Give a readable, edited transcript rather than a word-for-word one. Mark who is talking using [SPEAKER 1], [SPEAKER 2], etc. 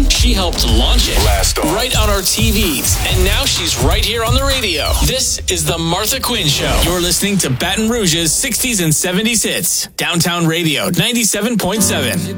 [SPEAKER 1] She helped launch it
[SPEAKER 2] Blast Off.
[SPEAKER 1] right on our TVs, and now she's right here on the radio. This is the Martha Quinn Show. You're listening to Baton Rouge's 60s and 70s hits. Downtown Radio 97.7.